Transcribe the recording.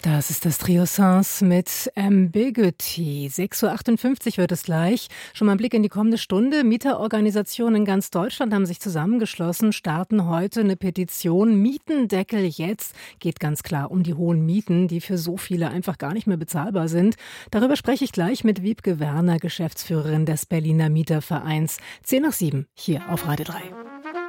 Das ist das Trio Sans mit Ambiguity. 6:58 Uhr wird es gleich. Schon mal ein Blick in die kommende Stunde. Mieterorganisationen in ganz Deutschland haben sich zusammengeschlossen, starten heute eine Petition. Mietendeckel jetzt. Geht ganz klar um die hohen Mieten, die für so viele einfach gar nicht mehr bezahlbar sind. Darüber spreche ich gleich mit Wiebke Werner, Geschäftsführerin des Berliner Mietervereins. 6:50 hier auf Radio 3.